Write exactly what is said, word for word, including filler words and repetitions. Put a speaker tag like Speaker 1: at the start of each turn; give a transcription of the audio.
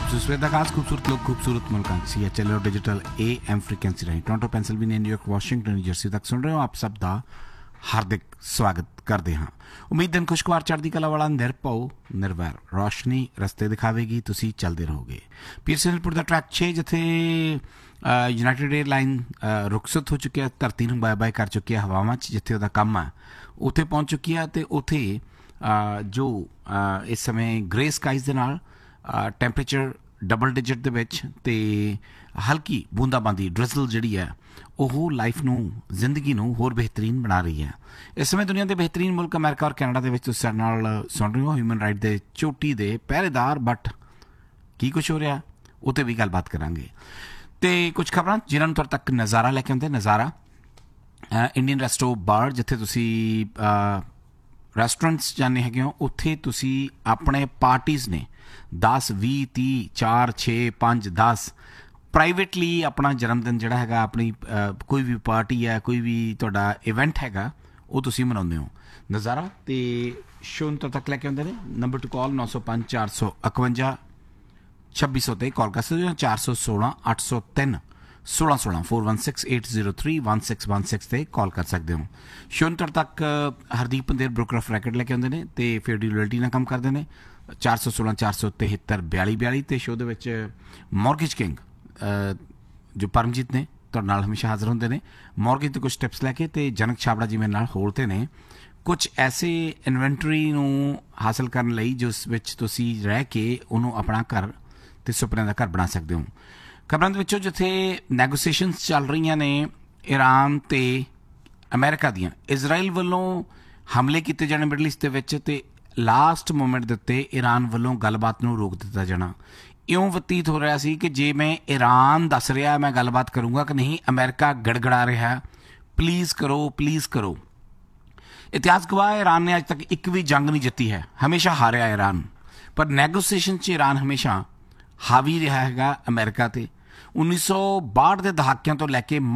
Speaker 1: खूबसूरत सवेर का खास खूबसूरत लोग खूबसूरत मुल्क सी एच एल और डिजिटल ए एम फ्रीक्वेंसी रही Toronto Pennsylvania New York Washington New Jersey तक सुन रहे हो। आप सब का हार्दिक स्वागत करते हाँ। उम्मीद दिन खुशगवार चढ़ती कला वाला निरभव निर्वैर रोशनी रस्ते दिखावेगी, तुसी चलते रहोगे। पीर सैनपुर का ट्रैक छे जिथे यूनाइटेड एयरलाइन रुखसत हो चुकी है, धरती में बाय बाय कर चुकी है, हवावां च जिथे उहदा काम है उत्थे पहुँच चुकी है। तो उत्थे जो इस समय ग्रे स्काइज दे नाल टैंपरेचर डबल डिजिट दे विच ते हल्की बूंदाबांदी ड्रिजल जिहड़ी है वह लाइफ नूं जिंदगी नूं होर बेहतरीन बना रही है। इस समय दुनिया के बेहतरीन मुल्क अमेरिका और कैनेडा दे विच तुसीं साडे नाल सुन रहे हो ह्यूमन राइट दे चोटी दे पहरेदार बट की कुछ हो रहा उत्ते भी गलबात करांगे। तो कुछ खबरां जिन्हां तुहाडे तक नज़ारा लैके आउंदे। नज़ारा इंडियन रेस्टो बार जिथे तुसीं रेस्टोरेंट्स जाने है उत्थे तुसी अपने पार्टीज़ ने दस भी तीह चार छे पाँच दस प्राइवेटली अपना जन्मदिन जोड़ा है अपनी आ, कोई भी पार्टी है कोई भी तुहाडा इवेंट है वो तुसी मनाउंदे हो। नज़ारा तो शो तो तक लैके आउंदे ने। नंबर टू कॉल नौ सौ पाँच चार सौ इकवंजा छब्बी सौ ते कॉल कर सकते हो। चार सौ सोलह अठ सौ तीन सोलह सोलह four one six eight zero three one six one six से कॉल कर सकते हो। शो तुहाडे तक Hardeep Pandher broker of racket लैके आउंदे ने ते फिर ड्यूलिटी नाल काम करते हैं। चार सौ सोलह चार सौ तिहत्तर बयाली बयाली तो शो के मॉर्गेज किंग जो परमजीत ने तुहाडे नाल हमेशा हाज़र होंदे ने। मॉर्गेज के कुछ टिप्स लैके तो जनक छाबड़ा जी मेरे नाल होलते ने कुछ ऐसे इन्वेंटरी नूं हासिल करने लई जिस विच तुसीं रह के उन्होंने अपना घर ते सुपने का घर बना सकते हो। खबरों के जिथे नैगोसीएशनस चल रही ने ईरान ते अमेरिका दियां इजराइल वालों हमले किए जाने मिडल ईस्ट के लास्ट मोमेंट के उत्ते ईरान वालों गलबात नूं रोक दिता जाना इउं वतीत हो रहा सी कि जे मैं ईरान दस रहा मैं गलबात करूँगा कि नहीं, अमेरिका गड़गड़ा रहा प्लीज़ करो प्लीज़ करो। इतिहास गवाह ईरान ने अज तक एक भी जंग नहीं जीती है, हमेशा हारिया ईरान, पर नैगोसीएशन च ईरान हमेशा हावी रहा है अमेरिका ते। उन्नीस सौ बाहठ के दहाकिਆਂ ਤੋਂ ਲੈ ਕੇ